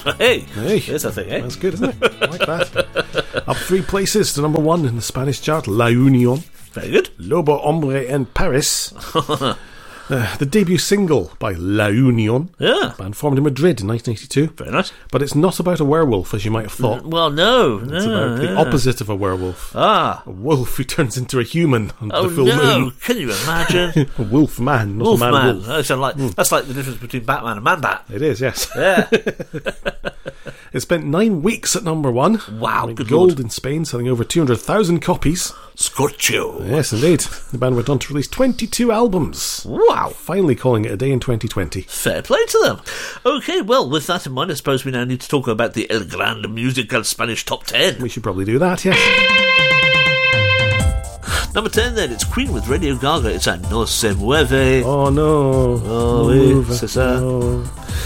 Hey, there's a thing, eh? That's good, isn't it? I like that. Up 3 places to number 1 in the Spanish chart, La Union. Very good. Lobo Hombre en Paris. The debut single by La Union. Yeah. Band formed in Madrid in 1982. Very nice. But it's not about a werewolf, as you might have thought. Well, no. It's about the opposite of a werewolf. Ah. A wolf who turns into a human on Oh, the full no. moon. Can you imagine? A wolf man, not Wolf a man man. wolf. That's like the difference between Batman and Man-Bat. It is, yes. Yeah. It spent 9 weeks at number 1. Wow, Went good gold Lord. in Spain, selling over 200,000 copies. Scorcho. Yes, indeed. The band went on to release 22 albums. Wow. Finally calling it a day in 2020. Fair play to them. Okay, well, with that in mind, I suppose we now need to talk about the El Grande Musical Spanish Top 10. We should probably do that, yes. Number 10 then, it's Queen with Radio Gaga. It's a No Se Mueve. Oh no. Oh, oui, c'est ça. No.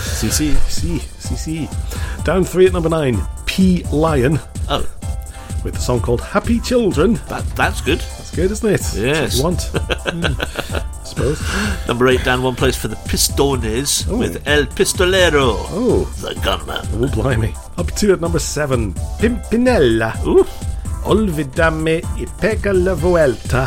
Si. Down 3 at number 9. P. Lion. Oh, With a song called Happy Children. that's good. That's good, isn't it? Yes. That's what you want. I suppose. Number 8 down 1 place for the Pistones with El Pistolero. Oh. The Gunman. Oh, blimey. Up 2 at number 7. Pimpinella. Ooh. Olvidame y pega la vuelta.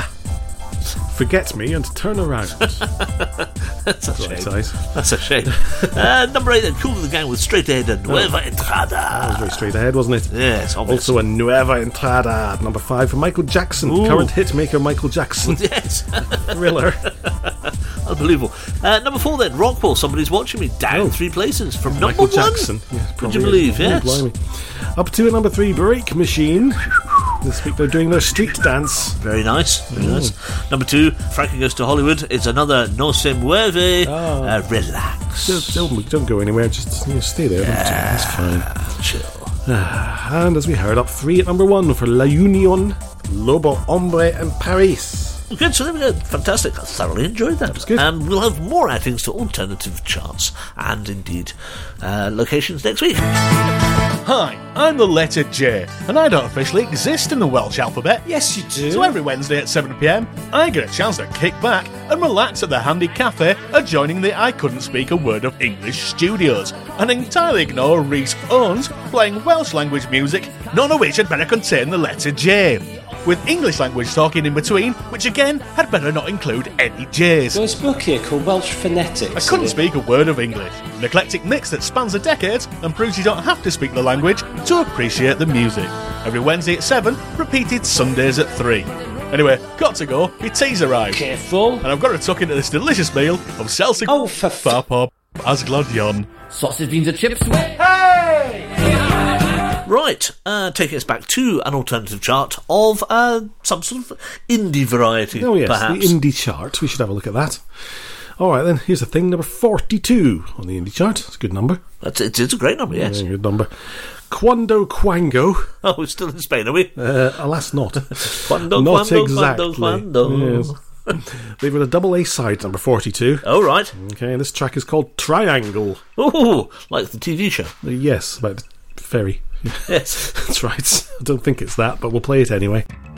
Forget me and turn around. That's a Right shame. size. That's a shame. Number 8 then, Cool with the Gang with Straight Ahead and Nueva That was Entrada. very straight ahead, wasn't it? Yes, obviously. Also a Nueva Entrada at number 5 for Michael Jackson. Ooh. Current hitmaker Michael Jackson. Yes. Thriller. Unbelievable. Number 4 then, Rockwell, Somebody's Watching Me, down 3 places from number Michael 1. Jackson. Yeah, Would probably you believe, is. yes. Oh, blimey. Up 2 at number 3, Break Machine. This week they're doing their street dance. Very nice, very nice. Number 2, Frankie Goes to Hollywood. It's another No Se Mueve. Relax. Don't go anywhere, just stay there. That's fine. Chill. And as we heard, up 3 at number 1 for La Union, Lobo Hombre en Paris. Good, so there we go. Fantastic. I thoroughly enjoyed that. good. And we'll have more outings to alternative charts and indeed locations next week. Hi, I'm the letter J, and I don't officially exist in the Welsh alphabet. Yes, you do. So every Wednesday at 7 PM, I get a chance to kick back and relax at the handy cafe adjoining the I Couldn't Speak a Word of English studios, and entirely ignore Rhys Owens playing Welsh language music, none of which had better contain the letter J, with English language talking in between, which again had better not include any J's. There's a book here called Welsh Phonetics. I couldn't speak a word of English. An eclectic mix that spans the decades and proves you don't have to speak the language to appreciate the music. Every Wednesday at 7, repeated Sundays at 3. Anyway, got to go, your tea's arrived. Careful. And I've got to tuck into this delicious meal of Celtic Oh, for Farpop Asglodion. Sausage, beans and chips. Right, taking us back to an alternative chart of some sort of indie variety, Oh yes, perhaps. the indie chart. We should have a look at that. Alright then, here's the thing, number 42 on the indie chart. It's a good number. It's a great number, yes. Yeah, good number. Quando Quango. Oh, we're still in Spain, are we? Alas not. Quando, Not quando, exactly. quando. Yes. They've got a double A side, number 42. Oh, right. Okay, and this track is called Triangle. Oh, like the TV show. Yes, about the ferry. Yes. That's right. I don't think it's that, but we'll play it anyway.